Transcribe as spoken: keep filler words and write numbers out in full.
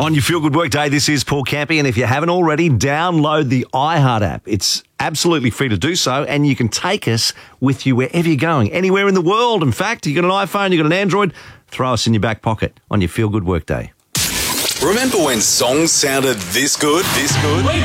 On your Feel Good Workday, this is Paul Campy, and if you haven't already, download the iHeart app. It's absolutely free to do so, and you can take us with you wherever you're going, anywhere in the world. In fact, you got an iPhone, you got an Android, throw us in your back pocket on your Feel Good Workday. Remember when songs sounded this good, this good?